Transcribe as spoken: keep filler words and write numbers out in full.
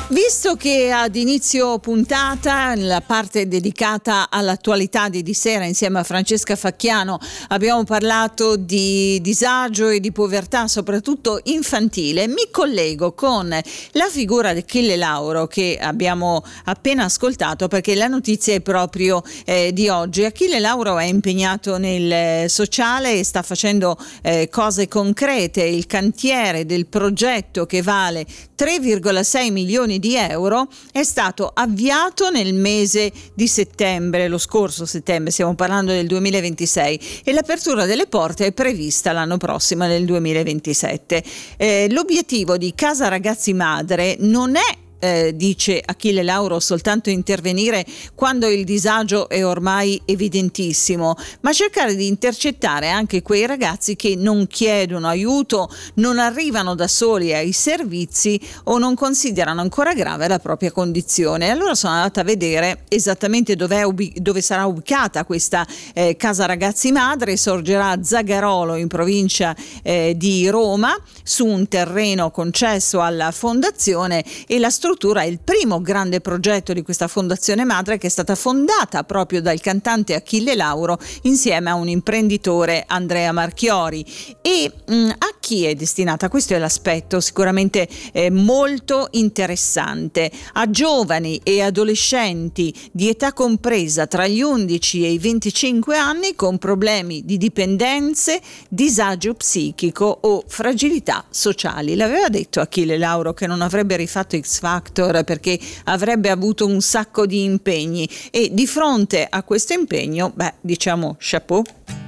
Visto che ad inizio puntata, la parte dedicata all'attualità di Di Sera insieme a Francesca Facchiano, abbiamo parlato di disagio e di povertà, soprattutto infantile, mi collego con la figura di Achille Lauro che abbiamo appena ascoltato, perché la notizia è proprio eh, di oggi. Achille Lauro è impegnato nel sociale e sta facendo eh, cose concrete. Il cantiere del progetto, che vale tre virgola sei milioni di euro, è stato avviato nel mese di settembre, lo scorso settembre, stiamo parlando del duemilaventisei, e l'apertura delle porte è prevista l'anno prossimo, nel duemilaventisette. Eh, l'obiettivo di Casa Ragazzi Madre non è Eh, dice Achille Lauro, soltanto intervenire quando il disagio è ormai evidentissimo, ma cercare di intercettare anche quei ragazzi che non chiedono aiuto, non arrivano da soli ai servizi o non considerano ancora grave la propria condizione. Allora sono andata a vedere esattamente dov'è ubi- dove sarà ubicata questa eh, Casa Ragazzi Madre. Sorgerà a Zagarolo, in provincia eh, di Roma, su un terreno concesso alla fondazione, e la struttura è il primo grande progetto di questa fondazione madre, che è stata fondata proprio dal cantante Achille Lauro insieme a un imprenditore, Andrea Marchiori. E mh, a chi è destinata? Questo è l'aspetto sicuramente eh, molto interessante: a giovani e adolescenti di età compresa tra gli undici e i venticinque anni con problemi di dipendenze, disagio psichico o fragilità sociali. L'aveva detto Achille Lauro che non avrebbe rifatto X Factor perché avrebbe avuto un sacco di impegni, e di fronte a questo impegno, beh, diciamo chapeau.